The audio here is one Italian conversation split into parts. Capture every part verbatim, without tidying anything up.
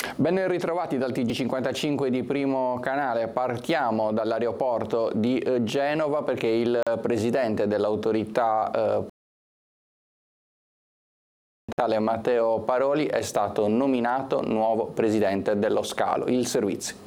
Ben ritrovati dal T G cinquantacinque di Primo Canale. Partiamo dall'aeroporto di Genova perché il presidente dell'autorità eh, Matteo Paroli è stato nominato nuovo presidente dello Scalo, il servizio.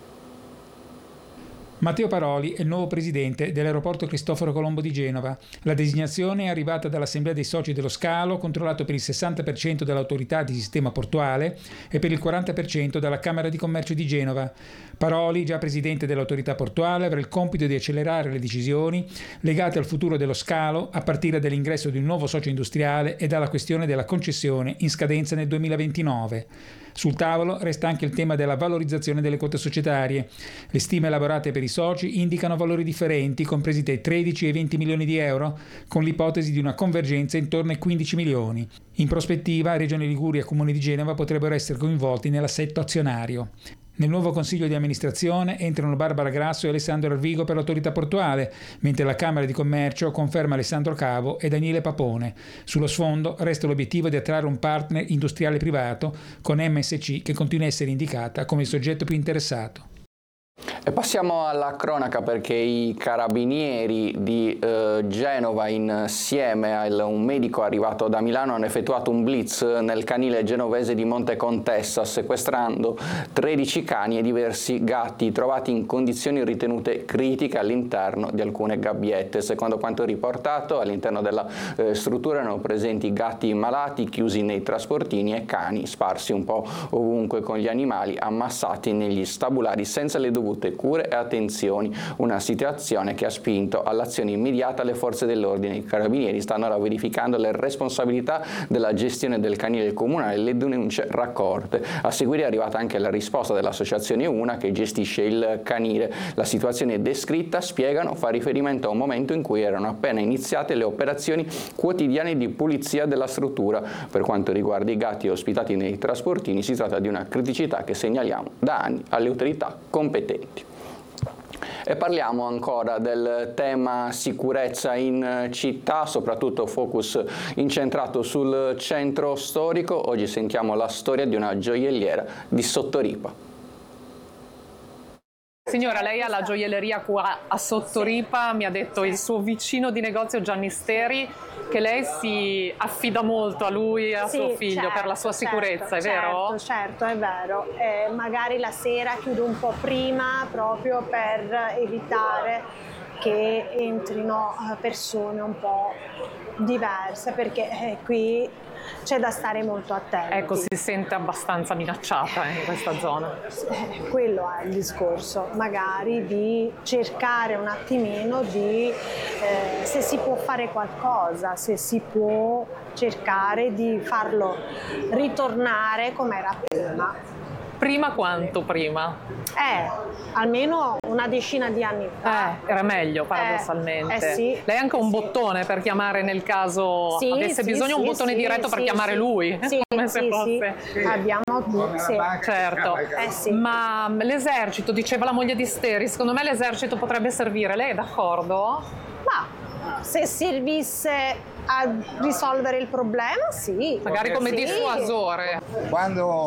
Matteo Paroli è il nuovo presidente dell'aeroporto Cristoforo Colombo di Genova. La designazione è arrivata dall'Assemblea dei soci dello Scalo, controllato per il sessanta per cento dall'autorità di sistema portuale e per il quaranta per cento dalla Camera di Commercio di Genova. Paroli, già presidente dell'autorità portuale, avrà il compito di accelerare le decisioni legate al futuro dello Scalo a partire dall'ingresso di un nuovo socio industriale e dalla questione della concessione in scadenza nel duemilaventinove. Sul tavolo resta anche il tema della valorizzazione delle quote societarie. Le stime elaborate per i soci indicano valori differenti, compresi tra i tredici e i venti milioni di euro, con l'ipotesi di una convergenza intorno ai quindici milioni. In prospettiva, Regione Liguria e Comune di Genova potrebbero essere coinvolti nell'assetto azionario. Nel nuovo consiglio di amministrazione entrano Barbara Grasso e Alessandro Arvigo per l'autorità portuale, mentre la Camera di Commercio conferma Alessandro Cavo e Daniele Papone. Sullo sfondo resta l'obiettivo di attrarre un partner industriale privato con M S C che continua a essere indicata come il soggetto più interessato. E passiamo alla cronaca perché i carabinieri di eh, Genova insieme a un medico arrivato da Milano hanno effettuato un blitz nel canile genovese di Monte Contessa, sequestrando tredici cani e diversi gatti trovati in condizioni ritenute critiche all'interno di alcune gabbiette. Secondo quanto riportato, all'interno della eh, struttura erano presenti gatti malati chiusi nei trasportini e cani sparsi un po' ovunque con gli animali ammassati negli stabulari senza le dovute cure e attenzioni, una situazione che ha spinto all'azione immediata le forze dell'ordine. I carabinieri stanno ora verificando le responsabilità della gestione del canile comunale e le denunce raccolte. A seguire è arrivata anche la risposta dell'associazione Una che gestisce il canile. La situazione descritta, spiegano, fa riferimento a un momento in cui erano appena iniziate le operazioni quotidiane di pulizia della struttura. Per quanto riguarda i gatti ospitati nei trasportini, si tratta di una criticità che segnaliamo da anni alle autorità competenti. E parliamo ancora del tema sicurezza in città, soprattutto focus incentrato sul centro storico. Oggi sentiamo la storia di una gioielliera di Sottoripa. Signora, lei ha la gioielleria qua a Sottoripa, mi ha detto il suo vicino di negozio Gianni Steri che lei si affida molto a lui e a sì, suo figlio certo, per la sua sicurezza, certo, è vero? Certo, certo, è vero. Eh, magari la sera chiudo un po' prima proprio per evitare che entrino persone un po' diverse, perché eh, qui c'è da stare molto attenti. Ecco, si sente abbastanza minacciata in questa zona. Eh, quello è il discorso, magari di cercare un attimino di eh, se si può fare qualcosa, se si può cercare di farlo ritornare come era prima. Prima quanto prima? Eh, almeno una decina di anni fa. Eh, era meglio paradossalmente. Eh, eh sì, Lei ha anche eh un sì. bottone per chiamare nel caso sì, avesse sì, bisogno, sì, un bottone sì, diretto sì, per chiamare sì. lui, Sì, come se sì, fosse. Sì. Abbiamo tutti, sì. Certo. Eh, sì. Ma l'esercito, diceva la moglie di Steri, secondo me l'esercito potrebbe servire, lei è d'accordo? Ma se servisse a risolvere il problema, sì. Magari come sì. dissuasore. Quando